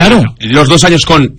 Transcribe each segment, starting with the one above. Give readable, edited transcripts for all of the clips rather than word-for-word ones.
Claro. Los 2 años con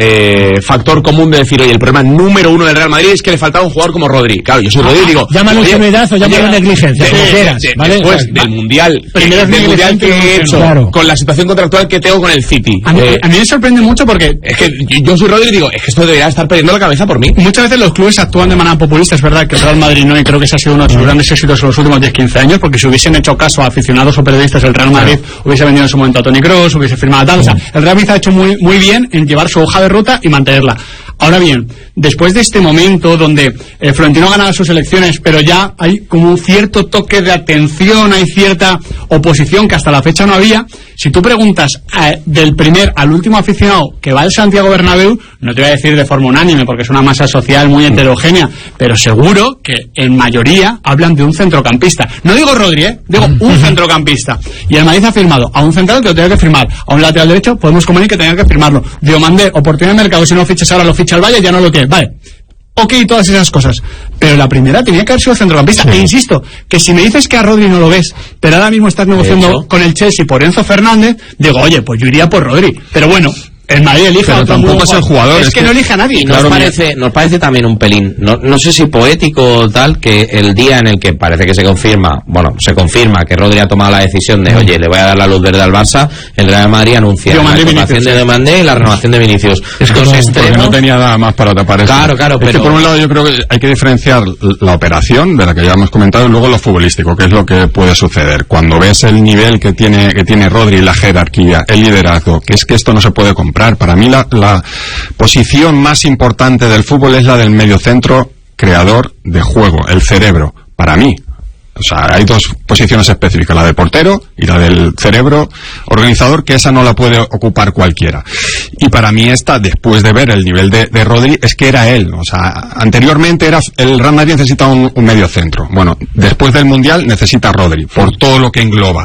el factor común de decir, oye, el problema número 1 del Real Madrid es que le faltaba un jugador como Rodri. Claro, yo soy Rodri y digo... Llámalo enfermedad o llámalo negligencia, como quieras, ¿vale? Después del Mundial que he hecho, claro, con la situación contractual que tengo con el City. A mí me sorprende mucho porque... Es que yo soy Rodri y digo, es que esto debería estar perdiendo la cabeza por mí. Muchas veces los clubes actúan de manera populista, es verdad que el Real Madrid no, y creo que ese ha sido uno de sus grandes éxitos en los últimos 10-15 años, porque si hubiesen hecho caso a aficionados o periodistas, el Real Madrid hubiese vendido en su momento a Toni Kroos, hubiese firmado a tal, o sea, el Real Madrid ha hecho muy bien en llevar su hoja de ruta y mantenerla. Ahora bien, después de este momento donde Florentino gana sus elecciones, pero ya hay como un cierto toque de atención, hay cierta oposición que hasta la fecha no había, si tú preguntas del primer al último aficionado que va al Santiago Bernabéu, no te voy a decir de forma unánime porque es una masa social muy heterogénea, pero seguro que en mayoría hablan de un centrocampista. No digo Rodri, digo un centrocampista. Y el Madrid ha firmado a un central que lo tenía que firmar, a un lateral derecho podemos convenir que tenía que firmarlo. Diomandé, oportunidad de mercado, si no fichas ahora lo ficha el Valle, ya no lo tiene. Vale. Ok, todas esas cosas. Pero la primera tenía que haber sido centrocampista. E insisto, que si me dices que a Rodri no lo ves, pero ahora mismo estás negociando con el Chelsea por Enzo Fernández, digo, oye, pues yo iría por Rodri. Pero bueno, el Madrid elige a otro. Tampoco es el jugador. Es que no elige a nadie. Y nos parece también un pelín, no sé si poético o tal, que el día en el que parece que se confirma que Rodri ha tomado la decisión de, oye, le voy a dar la luz verde al Barça, el Real Madrid anuncia la renovación de Diomandé y la renovación de Vinicius. Es como porque no tenía nada más para tapar eso. Claro, pero... Es que por un lado yo creo que hay que diferenciar la operación, de la que ya hemos comentado, y luego lo futbolístico, que es lo que puede suceder. Cuando ves el nivel que tiene Rodri, la jerarquía, el liderazgo, que es que esto no se puede comprar. Para mí la posición más importante del fútbol es la del mediocentro creador de juego, el cerebro, para mí. O sea, hay 2 posiciones específicas, la del portero y la del cerebro organizador, que esa no la puede ocupar cualquiera. Y para mí esta, después de ver el nivel de Rodri, es que era él. O sea, anteriormente el Real Madrid necesitaba un mediocentro. Bueno, después del Mundial necesita Rodri, por todo lo que engloba.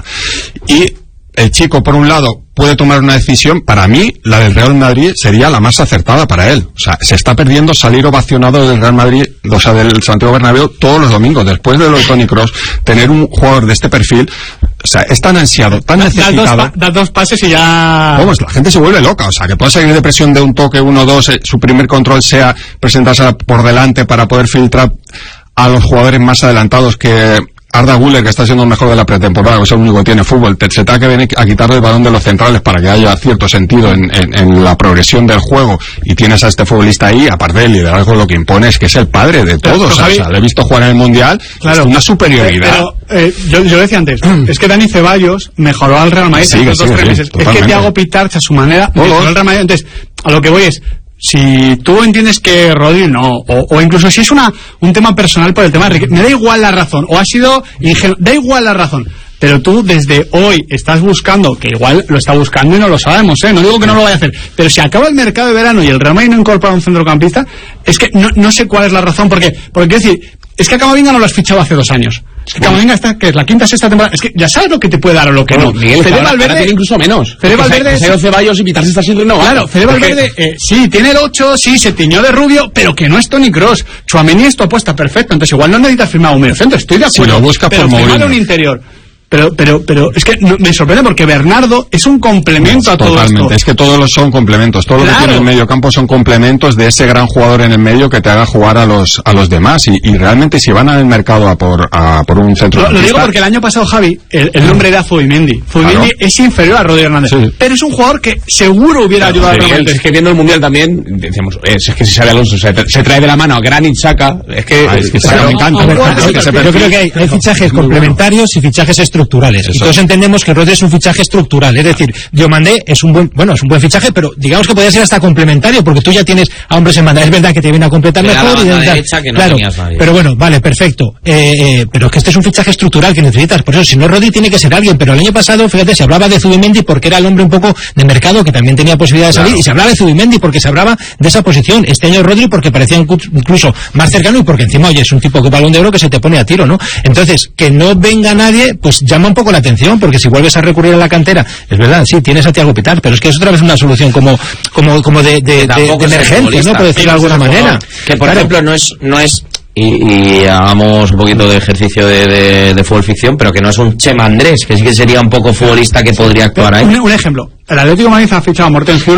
Y el chico, por un lado, puede tomar una decisión. Para mí, la del Real Madrid sería la más acertada para él. O sea, se está perdiendo salir ovacionado del Real Madrid, o sea, del Santiago Bernabéu todos los domingos. Después de lo de Toni Kroos, tener un jugador de este perfil, o sea, es tan ansiado, tan necesitado. Da 2 pases y ya... Vamos, la gente se vuelve loca. O sea, que puede salir de presión de un toque 1-2, su primer control sea presentarse por delante para poder filtrar a los jugadores más adelantados, que Arda Güler, que está siendo el mejor de la pretemporada, que es el único que tiene fútbol, se tenga que venir a quitarle el balón de los centrales para que haya cierto sentido en la progresión del juego, y tienes a este futbolista ahí, aparte del liderazgo, lo que impone es que es el padre de todos. Javi, o sea, lo he visto jugar en el Mundial, claro, es una superioridad. Pero yo decía antes, es que Dani Ceballos mejoró al Real Madrid en estos 3 meses. Es que Thiago Pitarch, a su manera, mejoró al Real Madrid. Entonces, a lo que voy es, si tú entiendes que Rodri no, o incluso si es un tema personal por el tema de Riquelme, me da igual la razón, o ha sido ingenuo, da igual la razón, pero tú desde hoy estás buscando, que igual lo está buscando y no lo sabemos, no digo que no lo vaya a hacer, pero si acaba el mercado de verano y el Real Madrid no incorpora un centrocampista, es que no sé cuál es la razón, porque quiero decir, es que a Camavinga no lo has fichado hace 2 años. Es que Camavinga está, que es la 5ª, 6ª temporada. Es que ya sabes lo que te puede dar o lo que no. Miguel, Fede Valverde tiene incluso menos. Fede Valverde... Se Ceballos y Pitarch está sin renovar. Claro, Fede Valverde, sí, tiene el 8, sí, se tiñó de rubio, pero que no es Toni Kroos. Tchouaméni es tu apuesta, perfecto. Entonces igual no necesitas firmar un mediocentro, estoy de acuerdo. Si lo buscas pero por firmar un interior. Pero es que me sorprende porque Bernardo es un complemento a todo esto. Es que todos son complementos, todo lo que tiene el medio campo son complementos de ese gran jugador en el medio que te haga jugar a los demás, y realmente si van al mercado a por un centro. Lo digo porque el año pasado, Javi, el nombre era Zubimendi. Zubimendi es inferior a Rodri Hernández, pero es un jugador que seguro hubiera ayudado a Hernández. Es que viendo el Mundial también decimos, es que si sale Alonso se trae de la mano a Granit Xhaka, es que me encanta. Yo creo que hay fichajes complementarios y fichajes estructurales. Y todos entendemos que Rodri es un fichaje estructural, es decir, Diomandé es un buen fichaje, pero digamos que podría ser hasta complementario, porque tú ya tienes a hombres en banda. Es verdad que te viene a completar mejor y claro, pero bueno, vale, perfecto. Pero es que este es un fichaje estructural que necesitas, por eso si no Rodri tiene que ser alguien. Pero el año pasado, fíjate, se hablaba de Zubimendi porque era el hombre un poco de mercado que también tenía posibilidad de salir, y se hablaba de Zubimendi porque se hablaba de esa posición. Este año Rodri porque parecía incluso más cercano, y porque encima, oye, es un tipo que Balón de Oro que se te pone a tiro, ¿no? Entonces, que no venga nadie, pues llama un poco la atención, porque si vuelves a recurrir a la cantera, es verdad, sí, tienes a Thiago Pitarch, pero es que es otra vez una solución como de emergencia, ¿no? Por decirlo de alguna manera. Que por ejemplo no es y hagamos un poquito de ejercicio de fútbol ficción, pero que no es un Chema Andrés, que sí que sería un poco futbolista que podría actuar ahí. Un ejemplo, el Atlético de Madrid ha fichado a Morten Giroud